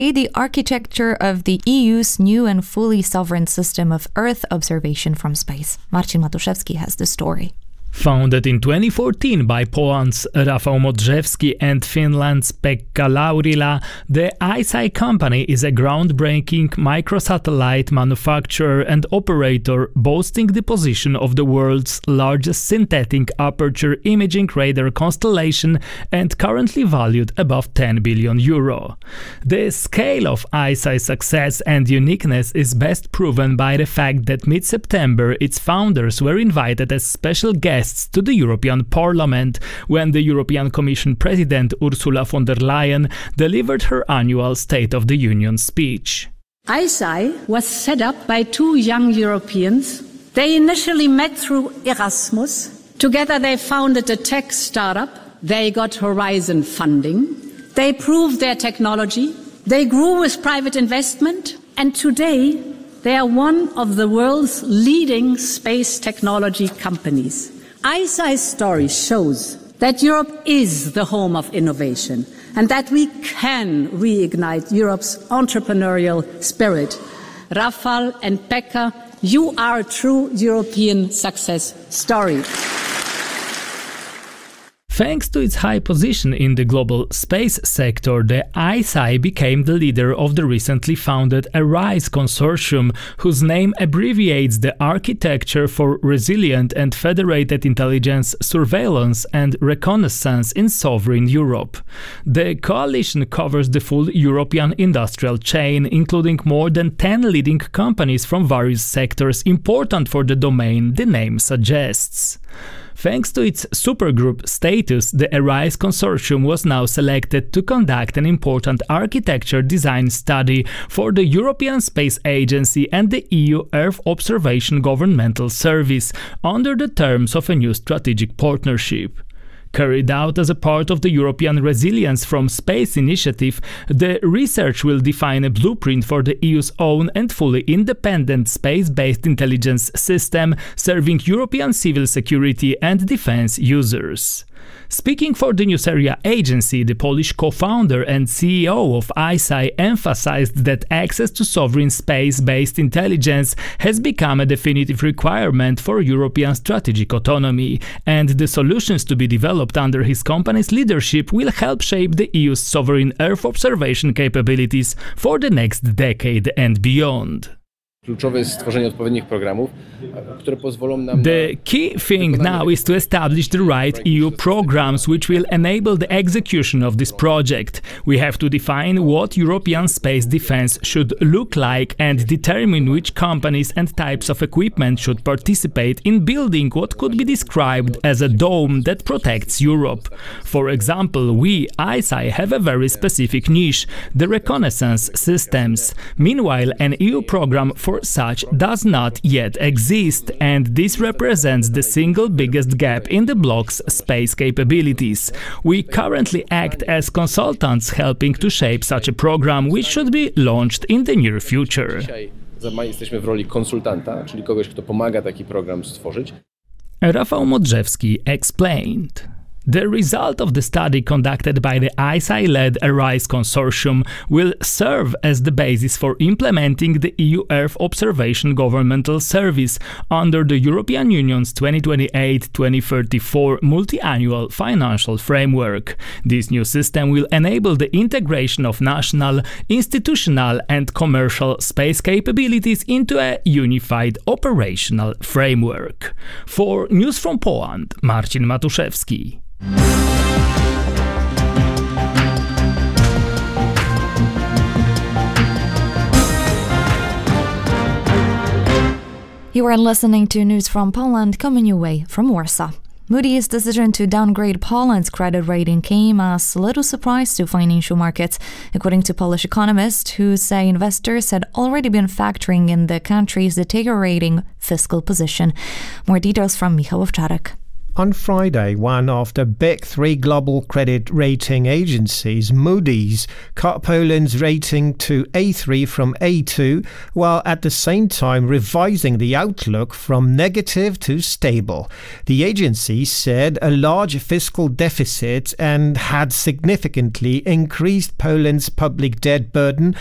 the architecture of the EU's new and fully sovereign system of Earth observation from space. Marcin Matuszewski has the story. Founded in 2014 by Poland's Rafał Modrzewski and Finland's Pekka Laurila, the ICEYE company is a groundbreaking microsatellite manufacturer and operator boasting the position of the world's largest synthetic aperture imaging radar constellation and currently valued above 10 billion euro. The scale of ICEYE's success and uniqueness is best proven by the fact that mid-September its founders were invited as special guests to the European Parliament when the European Commission President Ursula von der Leyen delivered her annual State of the Union speech. ICEYE was set up by two young Europeans. They initially met through Erasmus. Together they founded a tech startup. They got Horizon funding. They proved their technology. They grew with private investment. And today they are one of the world's leading space technology companies. ICEYE's story shows that Europe is the home of innovation and that we can reignite Europe's entrepreneurial spirit. Rafał and Pekka, you are a true European success story. Thanks to its high position in the global space sector, the ICEYE became the leader of the recently founded ARISE consortium, whose name abbreviates the Architecture for Resilient and Federated Intelligence, Surveillance and Reconnaissance in Sovereign Europe. The coalition covers the full European industrial chain, including more than 10 leading companies from various sectors important for the domain the name suggests. Thanks to its supergroup status, the ARISE consortium was now selected to conduct an important architecture design study for the European Space Agency and the EU Earth Observation Governmental Service under the terms of a new strategic partnership. Carried out as a part of the European Resilience from Space initiative, the research will define a blueprint for the EU's own and fully independent space-based intelligence system serving European civil security and defense users. Speaking for the Nuceria agency, the Polish co-founder and CEO of ICEYE emphasized that access to sovereign space-based intelligence has become a definitive requirement for European strategic autonomy, and the solutions to be developed under his company's leadership will help shape the EU's sovereign Earth observation capabilities for the next decade and beyond. The key thing now is to establish the right EU programs which will enable the execution of this project. We have to define what European space defense should look like and determine which companies and types of equipment should participate in building what could be described as a dome that protects Europe. For example, we, ICEYE, have a very specific niche, the reconnaissance systems. Meanwhile, an EU program for such does not yet exist, and this represents the single biggest gap in the bloc's space capabilities. We currently act as consultants helping to shape such a program, which should be launched in the near future. Rafał Modrzewski explained. The result of the study conducted by the ICEYE-led ARISE consortium will serve as the basis for implementing the EU Earth Observation Governmental Service under the European Union's 2028-2034 multi-annual financial framework. This new system will enable the integration of national, institutional and commercial space capabilities into a unified operational framework. For News from Poland, Marcin Matuszewski. You are listening to News from Poland coming your way from Warsaw. Moody's decision to downgrade Poland's credit rating came as a little surprise to financial markets, according to Polish economists who say investors had already been factoring in the country's deteriorating fiscal position. More details from Michał Owczarek. On Friday, one of the big three global credit rating agencies, Moody's, cut Poland's rating to A3 from A2, while at the same time revising the outlook from negative to stable. The agency said a large fiscal deficit and had significantly increased Poland's public debt burden